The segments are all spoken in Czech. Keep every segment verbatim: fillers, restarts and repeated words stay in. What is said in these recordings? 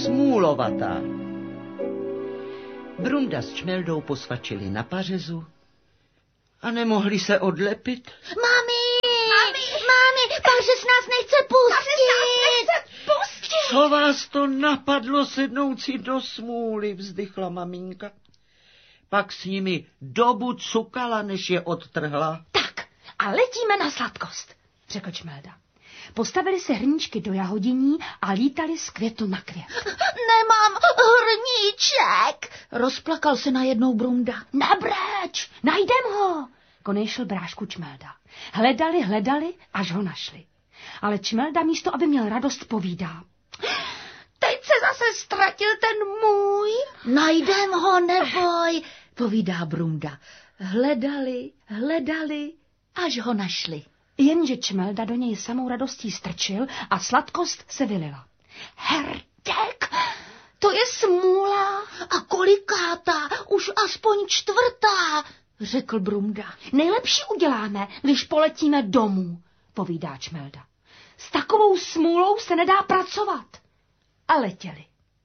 smůlovatá. Brunda s Čmeldou posvačili na pařezu a nemohli se odlepit. Mami! Mami! Mami! Pařez nás nechce pustit! Pařez nás nechce pustit! Co vás to napadlo sednout si do smůly, vzdychla maminka. Pak s nimi dobu cukala, než je odtrhla. Tak, a letíme na sladkost, řekl Čmelda. Postavili se hrníčky do jahodiní a lítali z květu na květ. Nemám hrníček, rozplakal se najednou Brunda. Nebreč, najdem ho, konejšil brášku Čmelda. Hledali, hledali, až ho našli. Ale Čmelda místo, aby měl radost, povídá. Teď se zase ztratil ten můj. Najdem ho, neboj, povídá Brunda. Hledali, hledali, až ho našli. Jenže Čmelda do něj samou radostí strčil a sladkost se vylila. Herdek, to je smůla. A kolikátá, už aspoň čtvrtá, řekl Brunda. Nejlepší uděláme, když poletíme domů, povídá Čmelda. S takovou smůlou se nedá pracovat. A letěli.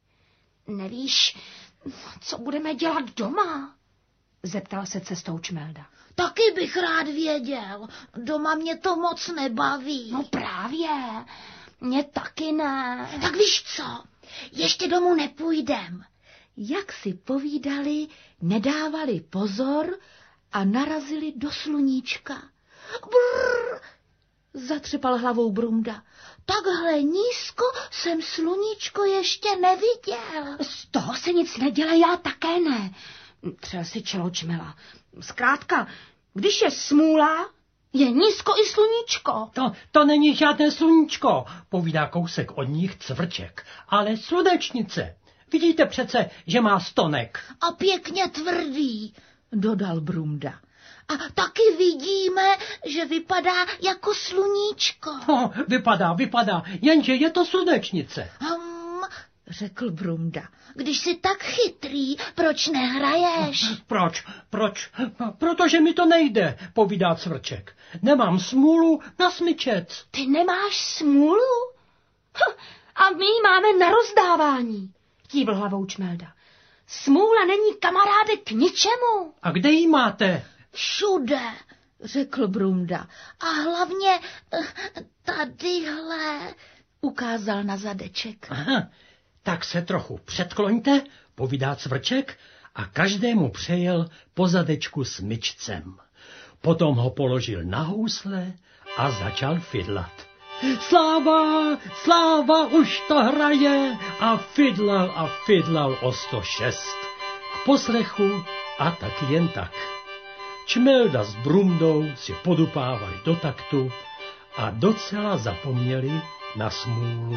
Nevíš, co budeme dělat doma? Zeptal se cestou Čmelda. Taky bych rád věděl. Doma mě to moc nebaví. No právě, mě taky ne. Tak víš co, ještě domů nepůjdem. Jak si povídali, nedávali pozor a narazili do sluníčka. Brrr, zatřepal hlavou Brunda. Takhle nízko jsem sluníčko ještě neviděl. Z toho se nic nedělá, já také ne. Třel si čelo Čmela. Zkrátka, když je smůla, je nízko i sluníčko. To, to není žádné sluníčko, povídá kousek od nich Cvrček, ale slunečnice. Vidíte přece, že má stonek. A pěkně tvrdý, dodal Brunda. A taky vidíme, že vypadá jako sluníčko. No, vypadá, vypadá, jenže je to slunečnice. Hmm, řekl Brunda. Když jsi tak chytrý, proč nehraješ? Proč, proč? Protože mi to nejde, povídá Cvrček. Nemám smůlu na smyčec. Ty nemáš smůlu? Hm, a my ji máme na rozdávání, kývl hlavou Čmelda. Smůla není, kamaráde, k ničemu. A kde ji máte? Všude, řekl Brunda. A hlavně tadyhle, ukázal na zadeček. Aha, tak se trochu předkloňte, povídá Cvrček a každému přejel po zadečku smyčcem. Potom ho položil na housle a začal fidlat. Sláva, sláva, už to hraje a fidlal a fidlal o sto šest. K poslechu a tak jen tak. Čmelda s Brundou si podupávali do taktu a docela zapomněli na smůlu.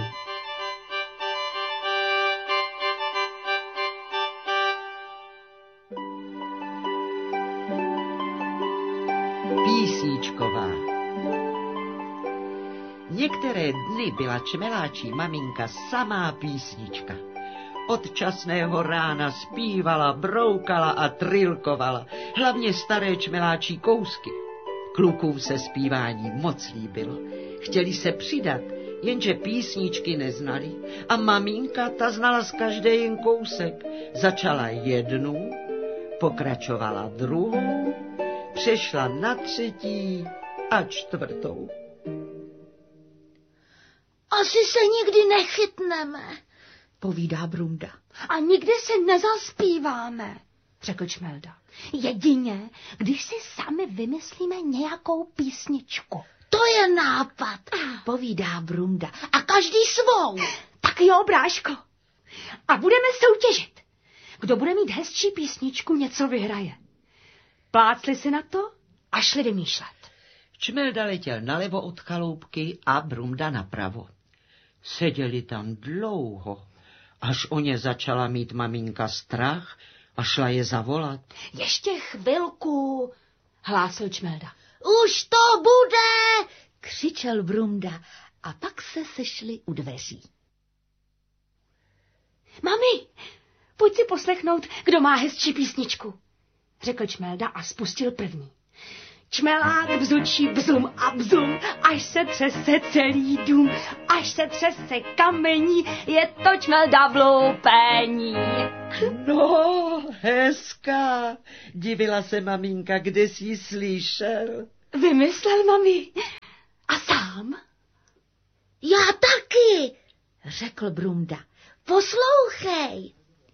Písničková. Některé dny byla Čmeláčí maminka samá písnička. Od časného rána zpívala, broukala a trilkovala, hlavně staré čmeláčí kousky. Klukům se zpívání moc líbilo. Chtěli se přidat, jenže písničky neznali. A maminka ta znala z každé jen kousek. Začala jednu, pokračovala druhou, přešla na třetí a čtvrtou. Asi se nikdy nechytneme, povídá Brunda. A nikdy se nezaspíváme, řekl Čmelda. Jedině, když si sami vymyslíme nějakou písničku. To je nápad, povídá Brunda. A každý svou. Tak jo, bráško. A budeme soutěžit. Kdo bude mít hezčí písničku, něco vyhraje. Plácli si na to a šli vymýšlet. Čmelda letěl nalevo od chaloupky a Brunda napravo. Seděli tam dlouho, až o ně začala mít maminka strach a šla je zavolat. Ještě chvilku, hlásil Čmelda. Už to bude, křičel Brunda a pak se sešli u dveří. Mami, pojď si poslechnout, kdo má hezčí písničku, řekl Čmelda a spustil první. čmelák bzučí bzum a bzum, až se třese celý dům, až se třese kamení, je to čmelda v loupení. No, hezká, divila se maminka, kde jsi ji slyšel? Vymyslel, mami. A sám? Já taky, řekl Brunda. Poslouchej.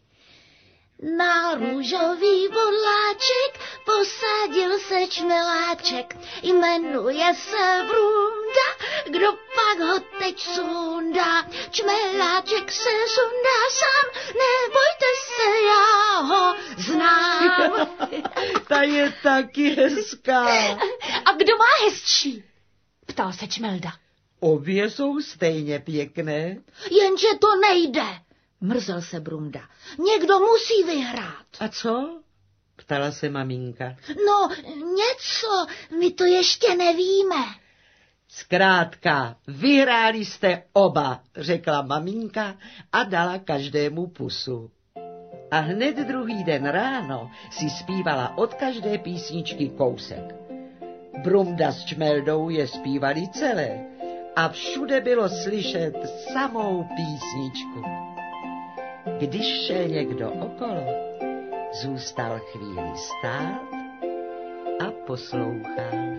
Na růžový bodláček posadil se čmeláček, jmenuje se Brunda, kdo pak ho teď sundá? Čmeláček se sundá sám, nebojte se, já ho znám. Ta je taky hezká. A kdo má hezčí? Ptal se Čmelda. Obě jsou stejně pěkné. Jenže to nejde, mrzel se Brunda. Někdo musí vyhrát. A co? Ptala se maminka. No, něco, my to ještě nevíme. Zkrátka, vyhráli jste oba, řekla maminka a dala každému pusu. A hned druhý den ráno si zpívala od každé písničky kousek. Brunda s Čmeldou je zpívali celé a všude bylo slyšet samou písničku. Když šel někdo okolo, zůstal chvíli stát a poslouchal.